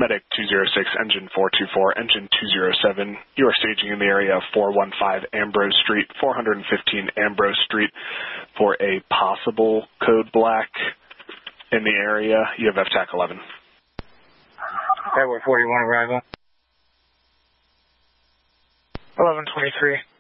Medic 206, Engine 424, Engine 207. You are staging in the area of 415 Ambrose Street, 415 Ambrose Street for a possible code black in the area. You have FTAC 11. Tower 41 arrival. 1123.